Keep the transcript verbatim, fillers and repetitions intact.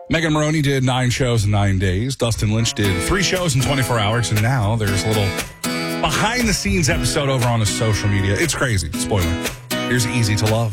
Megan Maroney did nine shows in nine days. Dustin Lynch did three shows in twenty-four hours. And now there's a little behind-the-scenes episode over on his social media. It's crazy. Spoiler. Here's Easy to Love.